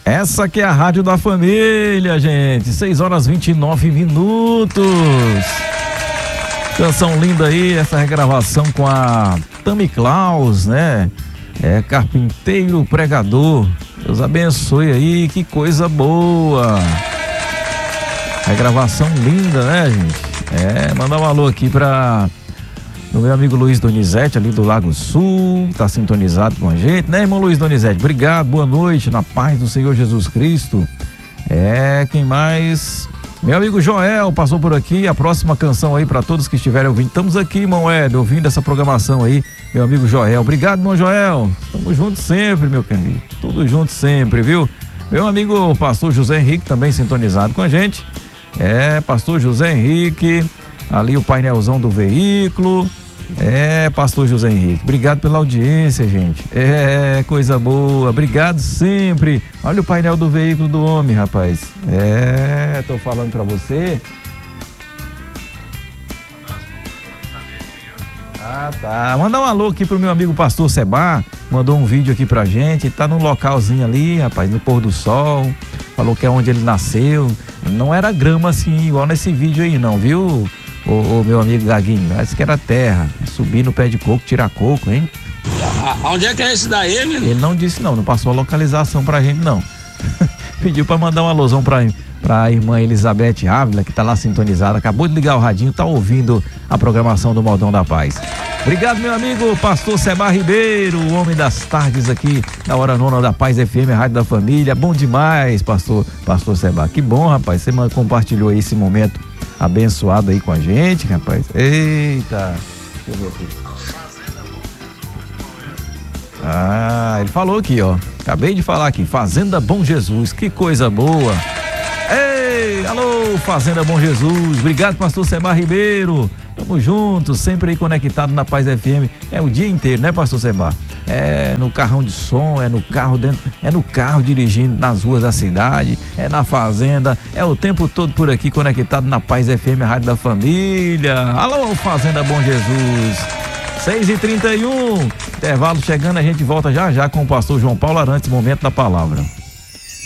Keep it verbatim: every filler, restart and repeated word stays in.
Essa que é a Rádio da Família, gente. seis horas e vinte e nove minutos. Canção linda aí, essa regravação com a Tammy Klaus, né? É Carpinteiro Pregador. Deus abençoe aí, que coisa boa. Regravação linda, né, gente? É, mandar um alô aqui para o meu amigo Luiz Donizete, ali do Lago Sul, tá sintonizado com a gente, né, irmão Luiz Donizete? Obrigado, boa noite, na paz do Senhor Jesus Cristo. É, quem mais? Meu amigo Joel passou por aqui, a próxima canção aí para todos que estiverem ouvindo. Estamos aqui, irmão Ed, ouvindo essa programação aí, meu amigo Joel. Obrigado, irmão Joel. Estamos juntos sempre, meu querido. Tudo junto sempre, viu? Meu amigo pastor José Henrique também sintonizado com a gente. É, pastor José Henrique, ali o painelzão do veículo. É, pastor José Henrique, obrigado pela audiência, gente. É, coisa boa, obrigado sempre. Olha o painel do veículo do homem, rapaz. É, tô falando pra você. Ah, tá. Mandar um alô aqui pro meu amigo pastor Seba. Mandou um vídeo aqui pra gente. Tá num localzinho ali, rapaz, no pôr do sol. Falou que é onde ele nasceu. Não era grama assim, igual nesse vídeo aí, não, viu? O, o meu amigo Gaguinho, parece que era terra. Subir no pé de coco, tirar coco, hein? Onde é que é esse daí, menino? Ele não disse não, não passou a localização pra gente, não. Pediu pra mandar uma alusão pra, pra irmã Elizabeth Ávila, que tá lá sintonizada, acabou de ligar o radinho, tá ouvindo a programação do Modão da Paz. Obrigado, meu amigo pastor Seba Ribeiro, o homem das tardes aqui na Hora Nona da Paz F M, a Rádio da Família. Bom demais, pastor, pastor Seba. Que bom, rapaz, você compartilhou aí esse momento abençoado aí com a gente, rapaz. Eita, deixa eu ver aqui. Ah, ele falou aqui, ó. Acabei de falar aqui, Fazenda Bom Jesus, que coisa boa. Ei, alô, Fazenda Bom Jesus. Obrigado, pastor Seba Ribeiro. Tamo juntos, sempre aí conectado na Paz F M. É o dia inteiro, né, pastor Seba? É no carrão de som, é no carro dentro, é no carro dirigindo nas ruas da cidade, é na fazenda, é o tempo todo por aqui conectado na Paz F M, a Rádio da Família. Alô, Fazenda Bom Jesus. seis e trinta e um, intervalo chegando, a gente volta já já com o pastor João Paulo Arantes, momento da palavra.